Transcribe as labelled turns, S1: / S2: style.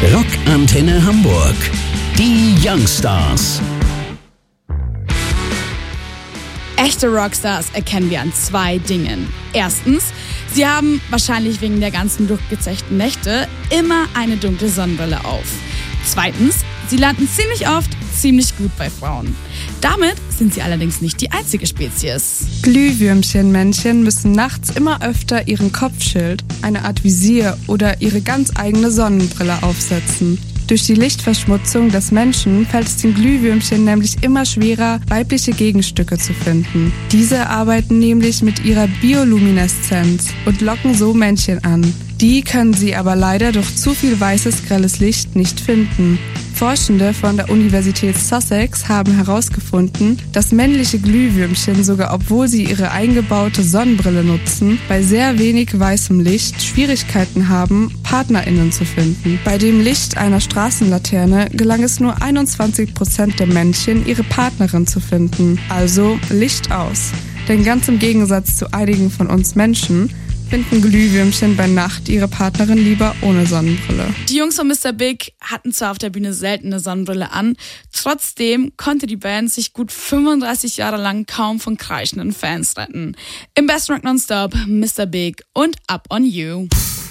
S1: Rockantenne Hamburg. Die Youngstars.
S2: Echte Rockstars erkennen wir an 2 Dingen. Erstens, sie haben, wahrscheinlich wegen der ganzen durchgezechten Nächte, immer eine dunkle Sonnenbrille auf. Zweitens, sie landen ziemlich oft ziemlich gut bei Frauen. Damit sind sie allerdings nicht die einzige Spezies.
S3: Glühwürmchenmännchen müssen nachts immer öfter ihren Kopfschild, eine Art Visier oder ihre ganz eigene Sonnenbrille aufsetzen. Durch die Lichtverschmutzung des Menschen fällt es den Glühwürmchen nämlich immer schwerer, weibliche Gegenstücke zu finden. Diese arbeiten nämlich mit ihrer Biolumineszenz und locken so Männchen an. Die können sie aber leider durch zu viel weißes, grelles Licht nicht finden. Forschende von der Universität Sussex haben herausgefunden, dass männliche Glühwürmchen, sogar obwohl sie ihre eingebaute Sonnenbrille nutzen, bei sehr wenig weißem Licht Schwierigkeiten haben, PartnerInnen zu finden. Bei dem Licht einer Straßenlaterne gelang es nur 21% der Männchen, ihre Partnerin zu finden. Also Licht aus. Denn ganz im Gegensatz zu einigen von uns Menschen finden Glühwürmchen bei Nacht ihre Partnerin lieber ohne Sonnenbrille.
S2: Die Jungs von Mr. Big hatten zwar auf der Bühne selten eine Sonnenbrille an, trotzdem konnte die Band sich gut 35 Jahre lang kaum von kreischenden Fans retten. Im Best Rock Nonstop, Mr. Big und Up on You.